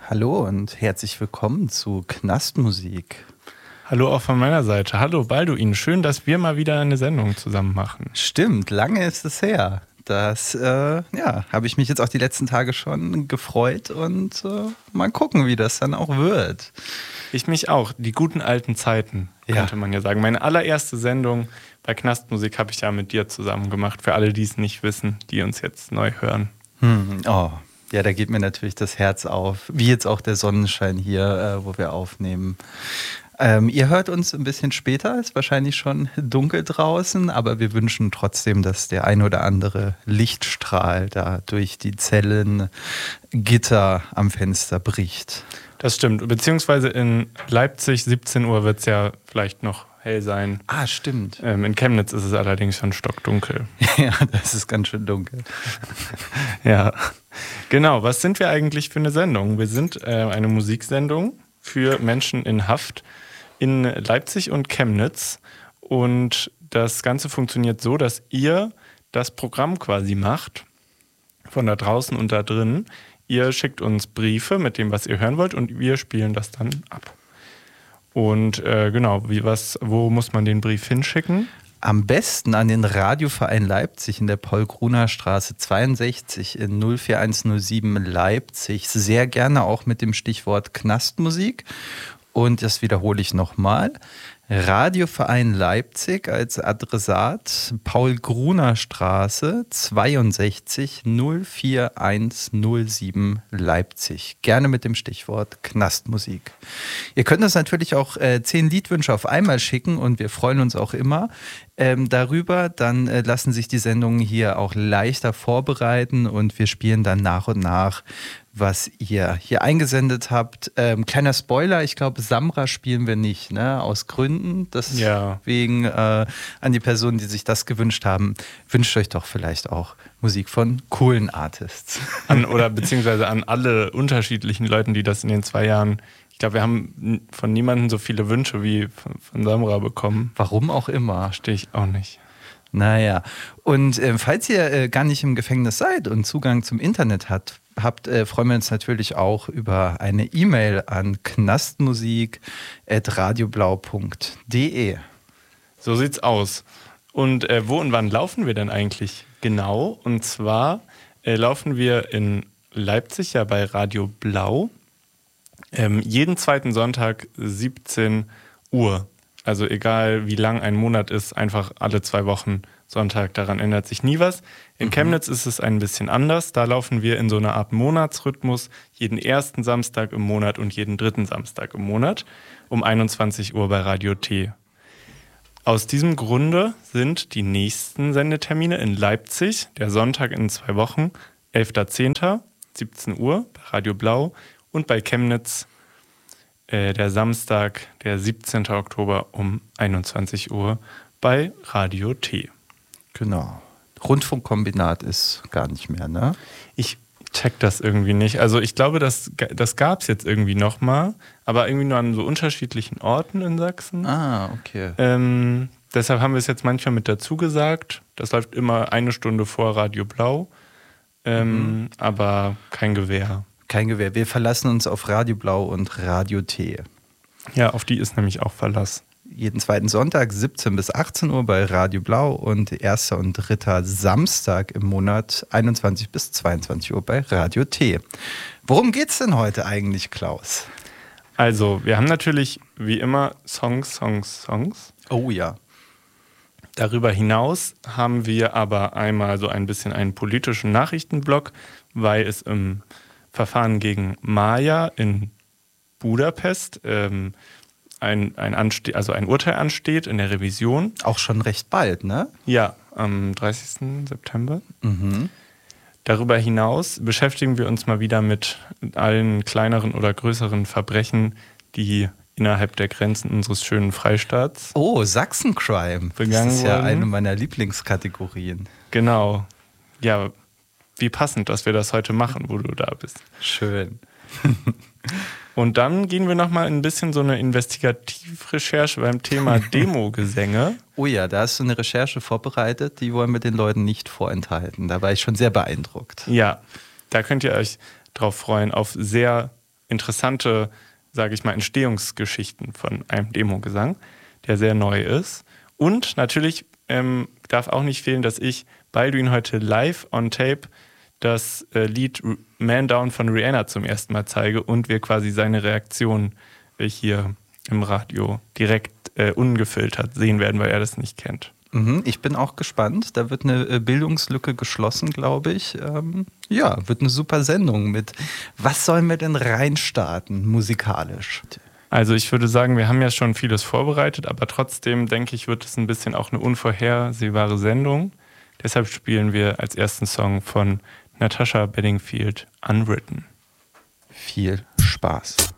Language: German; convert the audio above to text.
Hallo und herzlich willkommen zu Knastmusik. Hallo auch von meiner Seite. Hallo Balduin, schön, dass wir mal wieder eine Sendung zusammen machen. Stimmt, lange ist es her. Das habe ich mich jetzt auch die letzten Tage schon gefreut und mal gucken, wie das dann auch wird. Ich mich auch. Die guten alten Zeiten, könnte man ja sagen. Meine allererste Sendung bei Knastmusik habe ich ja mit dir zusammen gemacht. Für alle, die es nicht wissen, die uns jetzt neu hören. Ja, da geht mir natürlich das Herz auf. Wie jetzt auch der Sonnenschein hier, wo wir aufnehmen. Ihr hört uns ein bisschen später, ist wahrscheinlich schon dunkel draußen, aber wir wünschen trotzdem, dass der ein oder andere Lichtstrahl da durch die Zellengitter am Fenster bricht. Das stimmt, beziehungsweise in Leipzig 17 Uhr wird es ja vielleicht noch hell sein. Ah, stimmt. In Chemnitz ist es allerdings schon stockdunkel. Ja, das ist ganz schön dunkel. Ja, genau. Was sind wir eigentlich für eine Sendung? Wir sind eine Musiksendung für Menschen in Haft in Leipzig und Chemnitz. Und das Ganze funktioniert so, dass ihr das Programm quasi macht, von da draußen und da drin. Ihr schickt uns Briefe mit dem, was ihr hören wollt, und wir spielen das dann ab. Und wo muss man den Brief hinschicken? Am besten an den Radioverein Leipzig in der Paul-Gruner-Straße 62 in 04107 Leipzig. Sehr gerne auch mit dem Stichwort Knastmusik. Und das wiederhole ich nochmal. Radioverein Leipzig als Adressat Paul-Gruner-Straße 62 04107 Leipzig. Gerne mit dem Stichwort Knastmusik. Ihr könnt uns natürlich auch 10 Liedwünsche auf einmal schicken und wir freuen uns auch immer darüber. Dann lassen sich die Sendungen hier auch leichter vorbereiten und wir spielen dann nach und nach, was ihr hier eingesendet habt. Kleiner Spoiler, ich glaube, Samra spielen wir nicht, ne? Aus Gründen. Deswegen an die Personen, die sich das gewünscht haben, wünscht euch doch vielleicht auch Musik von coolen Artists. Beziehungsweise an alle unterschiedlichen Leuten, die das in den 2 Jahren, ich glaube, wir haben von niemandem so viele Wünsche wie von Samra bekommen. Warum auch immer. Verstehe ich auch nicht. Naja, und falls ihr gar nicht im Gefängnis seid und Zugang zum Internet habt, freuen wir uns natürlich auch über eine E-Mail an knastmusik@radioblau.de. So sieht's aus. Und wo und wann laufen wir denn eigentlich genau? Und zwar laufen wir in Leipzig ja bei Radio Blau jeden zweiten Sonntag 17 Uhr. Also egal wie lang ein Monat ist, einfach alle 2 Wochen Sonntag, daran ändert sich nie was. In Chemnitz ist es ein bisschen anders. Da laufen wir in so einer Art Monatsrhythmus jeden ersten Samstag im Monat und jeden dritten Samstag im Monat um 21 Uhr bei Radio T. Aus diesem Grunde sind die nächsten Sendetermine in Leipzig, der Sonntag in 2 Wochen, 11.10., 17 Uhr bei Radio Blau und bei Chemnitz der Samstag, der 17. Oktober um 21 Uhr bei Radio T. Genau. Rundfunkkombinat ist gar nicht mehr, ne? Ich check das irgendwie nicht. Also ich glaube, das gab es jetzt irgendwie nochmal, aber irgendwie nur an so unterschiedlichen Orten in Sachsen. Ah, okay. Deshalb haben wir es jetzt manchmal mit dazu gesagt. Das läuft immer 1 Stunde vor Radio Blau, aber kein Gewähr. Kein Gewähr. Wir verlassen uns auf Radio Blau und Radio T. Ja, auf die ist nämlich auch Verlass. Jeden zweiten Sonntag 17 bis 18 Uhr bei Radio Blau und erster und dritter Samstag im Monat 21 bis 22 Uhr bei Radio T. Worum geht's denn heute eigentlich, Klaus? Also, wir haben natürlich wie immer Songs. Oh ja. Darüber hinaus haben wir aber einmal so ein bisschen einen politischen Nachrichtenblock, weil es im Verfahren gegen Maja in Budapest ein Urteil ansteht in der Revision. Auch schon recht bald, ne? Ja, am 30. September. Darüber hinaus beschäftigen wir uns mal wieder mit allen kleineren oder größeren Verbrechen, die innerhalb der Grenzen unseres schönen Freistaats. Oh, Sachsencrime. Das ist ja eine meiner Lieblingskategorien. Genau. Ja, wie passend, dass wir das heute machen, wo du da bist. Schön. Und dann gehen wir nochmal ein bisschen so eine Investigativrecherche beim Thema Demogesänge. Oh ja, da hast du eine Recherche vorbereitet, die wollen wir den Leuten nicht vorenthalten. Da war ich schon sehr beeindruckt. Ja, da könnt ihr euch drauf freuen, auf sehr interessante, sage ich mal, Entstehungsgeschichten von einem Demo-Gesang, der sehr neu ist. Und natürlich darf auch nicht fehlen, dass ich Balduin heute live on tape das Lied Man Down von Rihanna zum ersten Mal zeige und wir quasi seine Reaktion hier im Radio direkt ungefiltert sehen werden, weil er das nicht kennt. Ich bin auch gespannt. Da wird eine Bildungslücke geschlossen, glaube ich. Wird eine super Sendung mit. Was sollen wir denn reinstarten musikalisch? Also ich würde sagen, wir haben ja schon vieles vorbereitet, aber trotzdem denke ich, wird es ein bisschen auch eine unvorhersehbare Sendung. Deshalb spielen wir als ersten Song von Natasha Bedingfield Unwritten. Viel Spaß.